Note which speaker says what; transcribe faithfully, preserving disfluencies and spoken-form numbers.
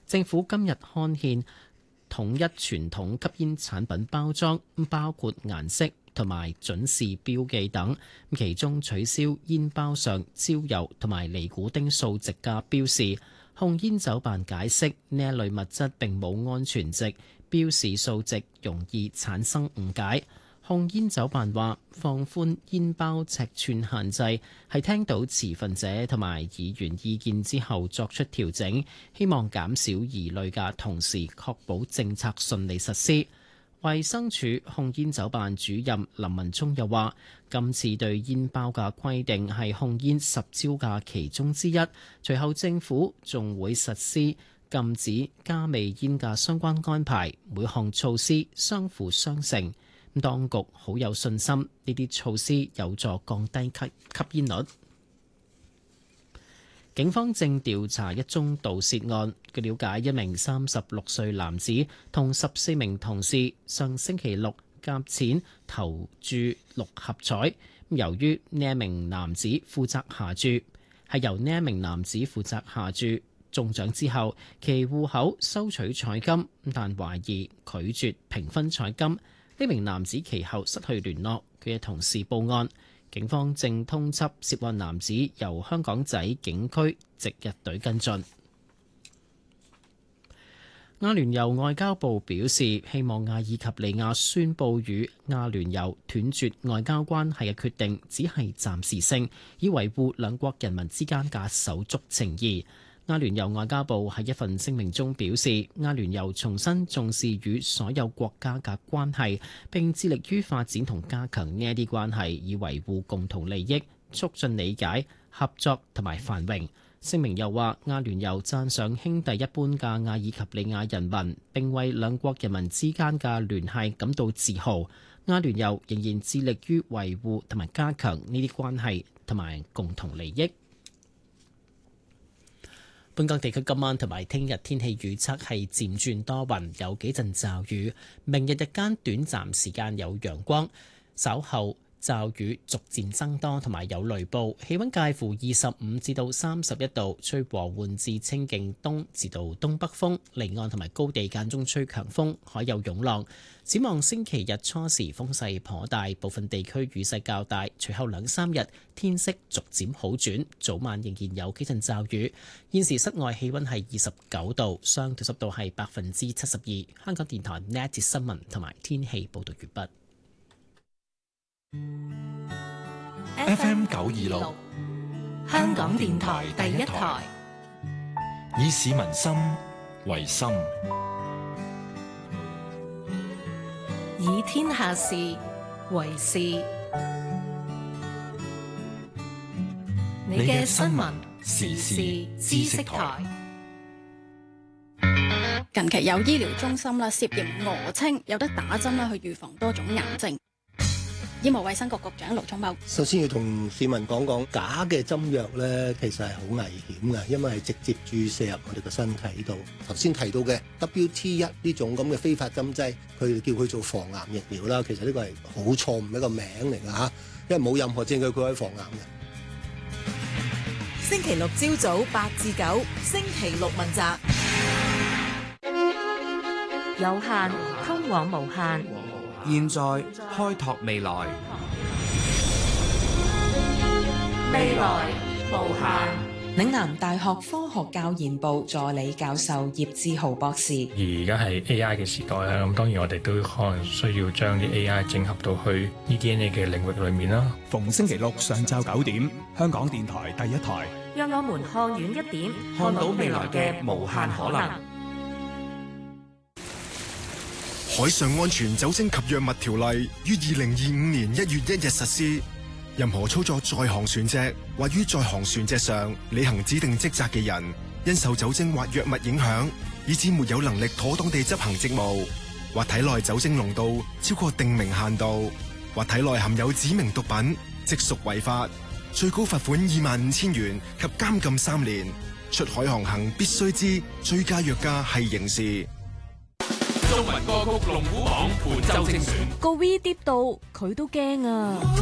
Speaker 1: 政府今日刊憲統一傳統吸煙產品包裝，包括顏色同埋準時標記等，其中取消煙包上焦油同埋尼古丁數值嘅標示。控煙酒辦解釋呢一類物質並冇安全值，標示數值容易產生誤解。控煙酒辦話放寬煙包尺寸限制係聽到持份者同埋議員意見之後作出調整，希望減少疑慮嘅同時確保政策順利實施。衛生署控煙酒辦主任林文忠又話，今次對煙包嘅規定係控煙十招嘅其中之一，隨後政府仲會實施禁止加味煙嘅相關安排，每項措施相輔相成。當局好有信心呢啲措施有助降低吸吸煙率。警方正調查一宗盜竊案。據了解，一名三十六歲男子同十四名同事上星期六夾錢投注六合彩。由於呢一名男子負責下注，係由呢一名男子負責下注，中獎之後其戶口收取彩金，但懷疑拒絕平分彩金。呢名男子其後失去聯絡，佢嘅同事報案。警方正通緝涉案男子，由香港仔警區值日隊跟進。阿聯酋外交部表示，希望阿爾及利亞宣布與阿聯酋斷絕外交關係嘅決定只係暫時性，以維護兩國人民之間嘅手足情誼。阿聯酋外交部喺一份聲明中表示，阿聯酋重新重視與所有國家嘅關係，並致力於發展同加強呢一啲關係，以維護共同利益，促進理解、合作同埋繁榮。聲明又話，阿聯酋讚賞兄弟一般嘅阿爾及利亞人民，並為兩國人民之間嘅聯繫感到自豪。阿聯酋仍然致力於維護同埋加強呢啲關係同埋共同利益。本港地區今晚同埋聽日天氣預測係漸轉多雲，有幾陣驟雨。明日日間短暫時間有陽光，稍後驟雨逐漸增多，同埋有雷暴。氣溫介乎二十五至到三十一度，吹和緩至清勁東至到東北風。離岸同埋高地間中吹強風，海有湧浪。展望星期日初時風勢頗大，部分地區雨勢較大。隨後兩三日天色逐漸好轉，早晚仍然有幾陣驟雨。現時室外氣溫係二十九度，相對濕度係百分之七十二。香港電台呢一節新聞同埋天氣報道完畢。
Speaker 2: F M 九二六，香港電台第一台，以市民心為心，
Speaker 3: 以天下事為事。你嘅新聞時事知識台。
Speaker 4: 近期有醫療中心啦，涉嫌訛稱有得打針啦，去預防多種癌症。醫務衛生局局長盧寵茂，
Speaker 5: 首先要同市民講講假嘅針藥咧，其實係好危險嘅，因為係直接注射入我哋個身體度。頭先提到嘅 W T 一呢種咁嘅非法針劑，佢哋叫佢做防癌疫苗啦，其實呢個係好錯誤一個名嚟㗎嚇，因為冇任何證據佢可以防癌
Speaker 3: 嘅。星期六朝早八至九，星期六問責，有限通往無限。
Speaker 6: 現在開拓未來，
Speaker 3: 未來無限。
Speaker 7: 嶺南大學科學教研部助理教授葉志豪博士，
Speaker 8: 而家係 A I 嘅時代啦，咁當然我哋都可能需要將啲 A I 整合到去 E D N A 嘅領域裏面啦。
Speaker 9: 逢星期六上晝九點，香港電台第一台，
Speaker 3: 讓我們看遠一點，
Speaker 6: 看到未來嘅無限可能。
Speaker 10: 海上安全酒精及藥物條例於二零二五年一月一日實施。任何操作在航船隻或於在航船隻上履行指定職責嘅人，因受酒精或藥物影響，以致沒有能力妥當地執行職務，或體內酒精濃度超過定明限度，或體內含有指明毒品，即屬違法，最高罰款二萬五千元及監禁三年。出海航行必須知醉駕藥駕係刑事。
Speaker 2: 中文歌曲龍虎榜伴奏精選，
Speaker 3: 個 V 跌到佢都驚啊！